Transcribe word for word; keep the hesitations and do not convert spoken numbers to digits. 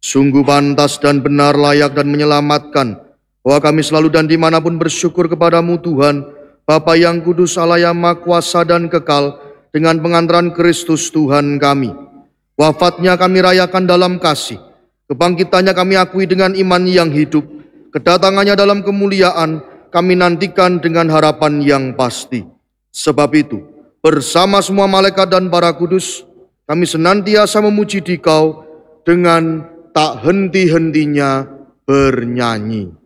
Sungguh pantas dan benar, layak dan menyelamatkan, bahwa kami selalu dan dimanapun bersyukur kepadamu Tuhan, Bapa yang kudus, Allah yang maha kuasa dan kekal, dengan pengantaran Kristus Tuhan kami. Wafatnya kami rayakan dalam kasih, kebangkitannya kami akui dengan iman yang hidup, kedatangannya dalam kemuliaan kami nantikan dengan harapan yang pasti. Sebab itu, bersama semua malaikat dan para kudus, kami senantiasa memuji Dikau dengan tak henti-hentinya bernyanyi.